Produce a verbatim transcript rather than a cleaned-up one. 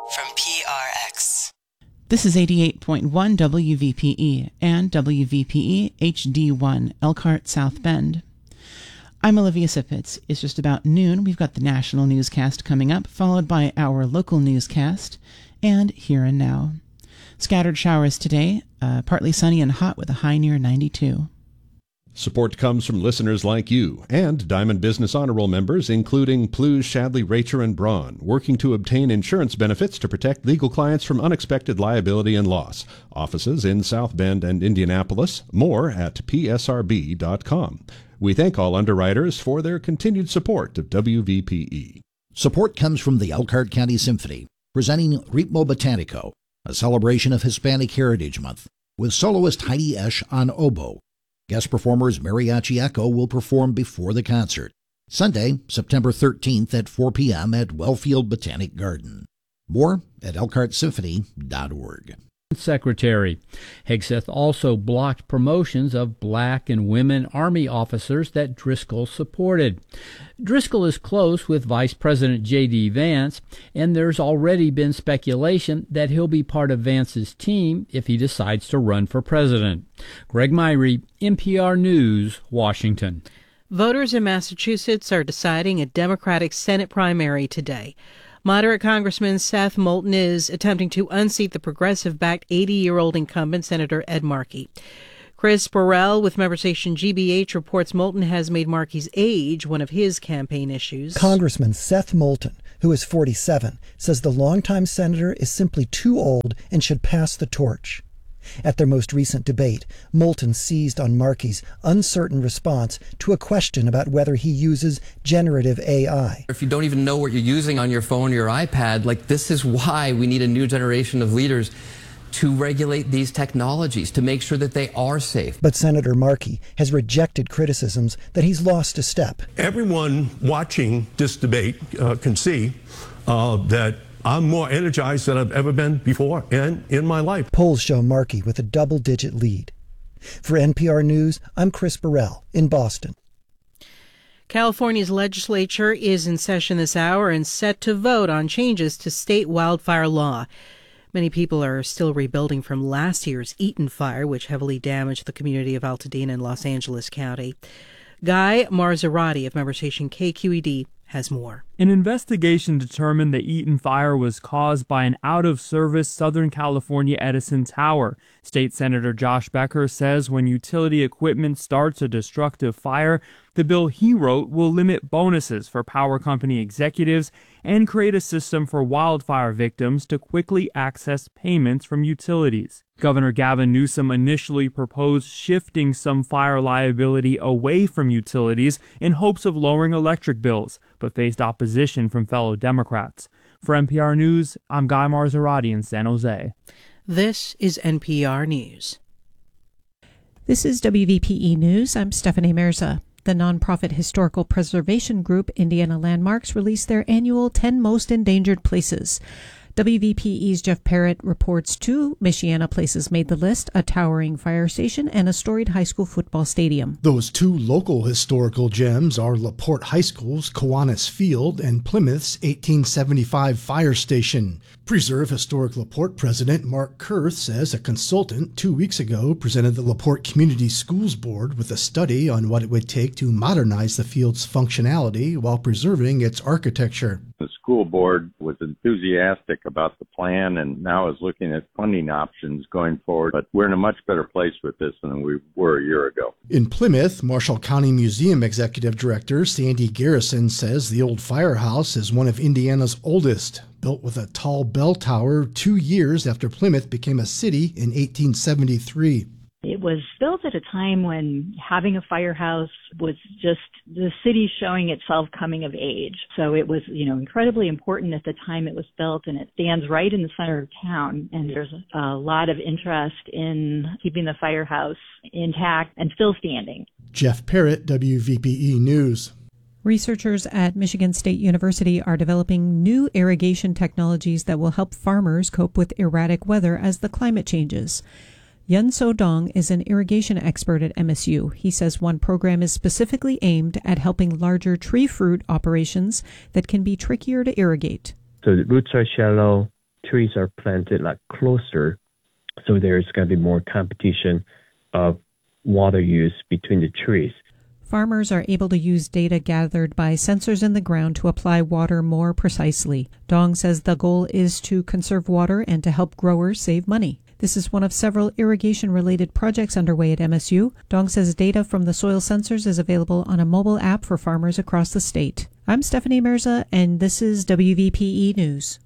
from P R X. This is eighty-eight point one W V P E and W V P E H D one, Elkhart, South Bend. I'm Olivia Sippitz. It's just about noon. We've got the national newscast coming up, followed by our local newscast, and Here and Now. Scattered showers today, uh, partly sunny and hot with a high near ninety-two. Support comes from listeners like you and Diamond Business Honor Roll members, including Plews, Shadley, Racher, and Braun, working to obtain insurance benefits to protect legal clients from unexpected liability and loss. Offices in South Bend and Indianapolis. More at P S R B dot com. We thank all underwriters for their continued support of W V P E. Support comes from the Elkhart County Symphony, presenting Ritmo Botanico, a celebration of Hispanic Heritage Month, with soloist Heidi Esch on oboe. Guest performers Mariachi Echo will perform before the concert. Sunday, September thirteenth at four p.m. at Wellfield Botanic Garden. More at elkhart symphony dot org. Secretary. Hegseth also blocked promotions of black and women Army officers that Driscoll supported. Driscoll is close with Vice President J D. Vance, and there's already been speculation that he'll be part of Vance's team if he decides to run for president. Greg Myrie, N P R News, Washington. Voters in Massachusetts are deciding a Democratic Senate primary today. Moderate Congressman Seth Moulton is attempting to unseat the progressive-backed eighty-year-old incumbent Senator Ed Markey. Chris Burrell with member station G B H reports Moulton has made Markey's age one of his campaign issues. Congressman Seth Moulton, who is forty-seven, says the longtime senator is simply too old and should pass the torch. At their most recent debate, Moulton seized on Markey's uncertain response to a question about whether he uses generative A I. If you don't even know what you're using on your phone or your iPad, like this is why we need a new generation of leaders to regulate these technologies, to make sure that they are safe. But Senator Markey has rejected criticisms that he's lost a step. Everyone watching this debate uh, can see uh, that I'm more energized than I've ever been before and in my life. Polls show Markey with a double-digit lead. For N P R News, I'm Chris Burrell in Boston. California's legislature is in session this hour and set to vote on changes to state wildfire law. Many people are still rebuilding from last year's Eaton fire, which heavily damaged the community of Altadena in Los Angeles County. Guy Marzorati of member station K Q E D has more. An investigation determined the Eaton fire was caused by an out-of-service Southern California Edison tower. State Senator Josh Becker says when utility equipment starts a destructive fire, the bill he wrote will limit bonuses for power company executives and create a system for wildfire victims to quickly access payments from utilities. Governor Gavin Newsom initially proposed shifting some fire liability away from utilities in hopes of lowering electric bills, but faced opposition from fellow Democrats. For N P R News, I'm Guy Marzorati in San Jose. This is N P R News. This is W V P E News. I'm Stephanie Mirza. The nonprofit historical preservation group Indiana Landmarks released their annual ten Most Endangered Places. W V P E's Jeff Parrott reports two Michiana places made the list, a towering fire station and a storied high school football stadium. Those two local historical gems are LaPorte High School's Kiwanis Field and Plymouth's eighteen seventy-five fire station. Preserve Historic LaPorte President Mark Kurth says a consultant two weeks ago presented the LaPorte Community Schools Board with a study on what it would take to modernize the field's functionality while preserving its architecture. The school board was enthusiastic about the plan and now is looking at funding options going forward, but we're in a much better place with this than we were a year ago. In Plymouth, Marshall County Museum Executive Director Sandy Garrison says the old firehouse is one of Indiana's oldest, built with a tall bell tower two years after Plymouth became a city in eighteen seventy-three. It was built at a time when having a firehouse was just the city showing itself coming of age. So it was, you know, incredibly important at the time it was built, and it stands right in the center of town. And there's a lot of interest in keeping the firehouse intact and still standing. Jeff Parrott, W V P E News. Researchers at Michigan State University are developing new irrigation technologies that will help farmers cope with erratic weather as the climate changes. Yun So Dong is an irrigation expert at M S U. He says one program is specifically aimed at helping larger tree fruit operations that can be trickier to irrigate. The roots are shallow, trees are planted like closer, so there's going to be more competition of water use between the trees. Farmers are able to use data gathered by sensors in the ground to apply water more precisely. Dong says the goal is to conserve water and to help growers save money. This is one of several irrigation-related projects underway at M S U. Dong says data from the soil sensors is available on a mobile app for farmers across the state. I'm Stephanie Mirza, and this is W V P E News.